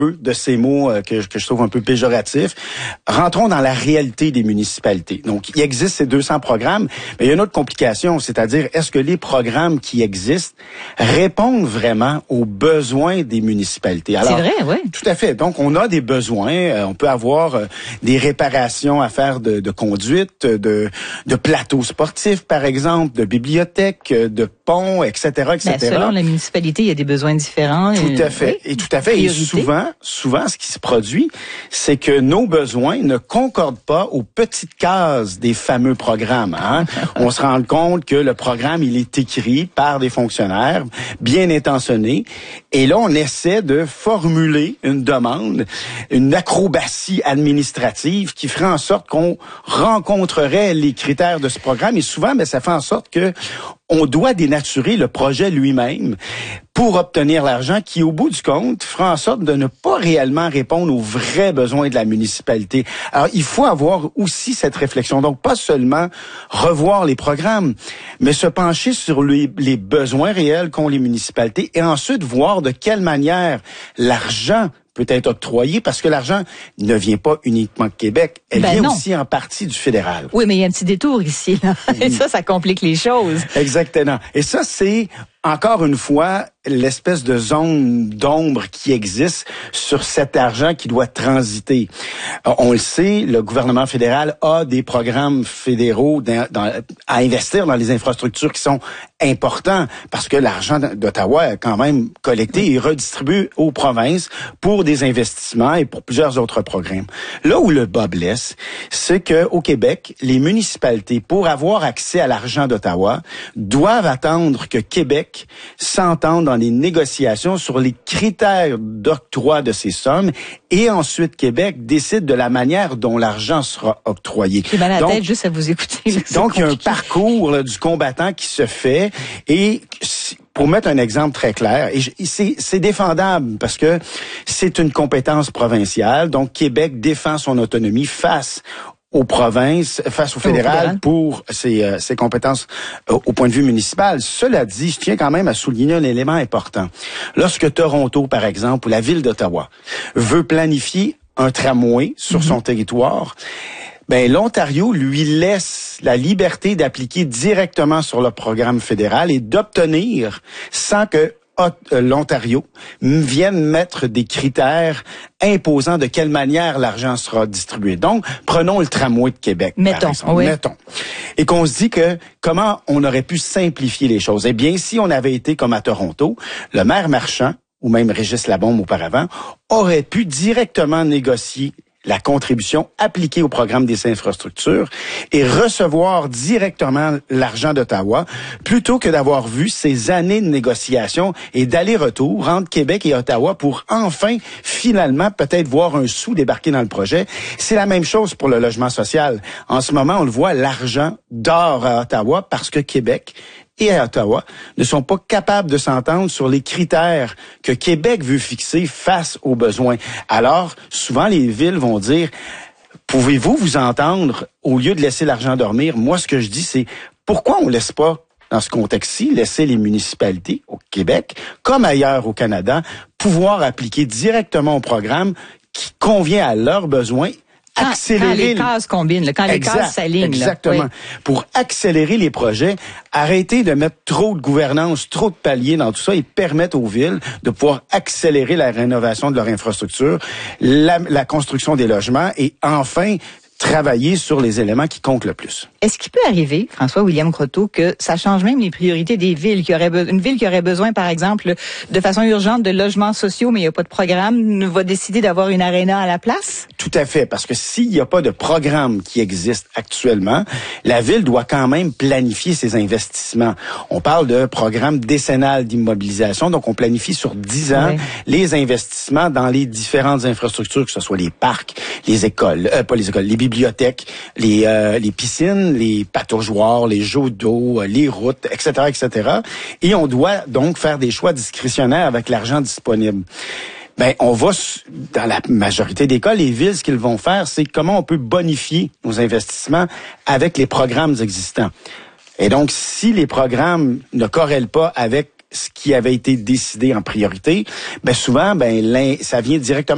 de ces mots que je trouve un peu péjoratifs. Rentrons dans la réalité des municipalités. Donc, il existe ces 200 programmes, mais il y a une autre complication, c'est-à-dire, est-ce que les programmes qui existent répondent vraiment aux besoins des municipalités? Alors, c'est vrai, oui. Tout à fait. Donc, on a des besoins. On peut avoir des réparations à faire de conduite, de plateaux sportifs, par exemple, de bibliothèques, de ponts, etc., etc. Ben, selon la municipalité, il y a des besoins différents. Tout à fait. Oui. Et tout à fait. Priorité. Et souvent, ce qui se produit, c'est que nos besoins ne concordent pas aux petites cases des fameux programmes. Hein? On se rend compte que le programme, il est écrit par des fonctionnaires bien intentionnés. Et là, on essaie de formuler une demande, une acrobatie administrative qui ferait en sorte qu'on rencontrerait les critères de ce programme. Et souvent, ça fait en sorte que on doit dénaturer le projet lui-même pour obtenir l'argent qui, au bout du compte, fera en sorte de ne pas réellement répondre aux vrais besoins de la municipalité. Alors, il faut avoir aussi cette réflexion. Donc, pas seulement revoir les programmes, mais se pencher sur les besoins réels qu'ont les municipalités et ensuite voir de quelle manière l'argent peut être octroyé, parce que l'argent ne vient pas uniquement de Québec, elle vient aussi en partie du fédéral. Oui, mais il y a un petit détour ici, là. Et ça complique les choses. Exactement. Et ça, c'est encore une fois l'espèce de zone d'ombre qui existe sur cet argent qui doit transiter. On le sait, le gouvernement fédéral a des programmes fédéraux à investir dans les infrastructures qui sont importants parce que l'argent d'Ottawa est quand même collecté et redistribué aux provinces pour des investissements et pour plusieurs autres programmes. Là où le bas blesse, c'est que au Québec, les municipalités, pour avoir accès à l'argent d'Ottawa, doivent attendre que Québec s'entende dans les négociations sur les critères d'octroi de ces sommes et ensuite Québec décide de la manière dont l'argent sera octroyé. J'ai mal à la tête juste à vous écouter. Donc, il y a un parcours là, du combattant qui se fait et pour mettre un exemple très clair, et c'est défendable parce que c'est une compétence provinciale, donc Québec défend son autonomie face aux provinces, face au fédéral pour ses compétences au point de vue municipal. Cela dit, je tiens quand même à souligner un élément important. Lorsque Toronto, par exemple, ou la ville d'Ottawa veut planifier un tramway sur son territoire, l'Ontario lui laisse la liberté d'appliquer directement sur le programme fédéral et d'obtenir sans que l'Ontario viennent mettre des critères imposant de quelle manière l'argent sera distribué. Donc, prenons le tramway de Québec, par exemple. Mettons. Et qu'on se dit que comment on aurait pu simplifier les choses. Eh bien, si on avait été comme à Toronto, le maire Marchand, ou même Régis Labombe auparavant, aurait pu directement négocier la contribution appliquée au programme des infrastructures et recevoir directement l'argent d'Ottawa plutôt que d'avoir vu ces années de négociations et d'aller-retour entre Québec et Ottawa pour enfin, finalement, peut-être voir un sou débarquer dans le projet. C'est la même chose pour le logement social. En ce moment, on le voit, l'argent dort à Ottawa parce que Québec et à Ottawa ne sont pas capables de s'entendre sur les critères que Québec veut fixer face aux besoins. Alors, souvent, les villes vont dire, pouvez-vous vous entendre au lieu de laisser l'argent dormir? Moi, ce que je dis, c'est pourquoi on laisse pas, dans ce contexte-ci, laisser les municipalités au Québec, comme ailleurs au Canada, pouvoir appliquer directement au programme qui convient à leurs besoins. Quand les cases combinent, quand les cases s'alignent. Exactement. Pour accélérer les projets, arrêter de mettre trop de gouvernance, trop de paliers dans tout ça et permettre aux villes de pouvoir accélérer la rénovation de leur infrastructure, la construction des logements et enfin travailler sur les éléments qui comptent le plus. Est-ce qu'il peut arriver, François-William Croteau, que ça change même les priorités des villes? Une ville qui aurait besoin, par exemple, de façon urgente de logements sociaux, mais il n'y a pas de programme, va décider d'avoir une aréna à la place? Tout à fait, parce que s'il n'y a pas de programme qui existe actuellement, la ville doit quand même planifier ses investissements. On parle de programme décennal d'immobilisation, donc on planifie sur 10 ans les investissements dans les différentes infrastructures, que ce soit les parcs, les écoles, les bibliothèques, les piscines, les pataugeoires, les jeux d'eau, les routes, etc., etc. Et on doit donc faire des choix discrétionnaires avec l'argent disponible. On va, dans la majorité des cas, les villes, ce qu'ils vont faire, c'est comment on peut bonifier nos investissements avec les programmes existants. Et donc, si les programmes ne corrèlent pas avec ce qui avait été décidé en priorité, souvent, ça vient directement